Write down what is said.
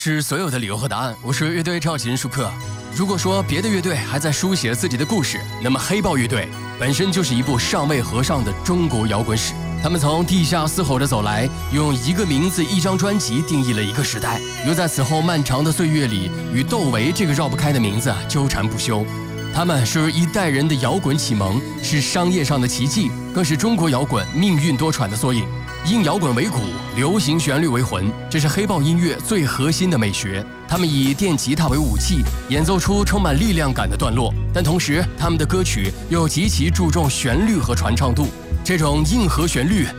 是所有的理由和答案。我是乐队赵启仁舒克。如果说别的乐队还在书写自己的故事，那么黑豹乐队本身就是一部尚未合上的中国摇滚史。他们从地下嘶吼着走来，用一个名字、一张专辑定义了一个时代，又在此后漫长的岁月里与窦唯这个绕不开的名字纠缠不休。他们是一代人的摇滚启蒙，是商业上的奇迹，更是中国摇滚命运多舛的缩影。以摇滚为骨，流行旋律为魂，这是黑豹音乐最核心的美学。他们以电吉他为武器，演奏出充满力量感的段落，但同时他们的歌曲又极其注重旋律和传唱度。这种硬核旋律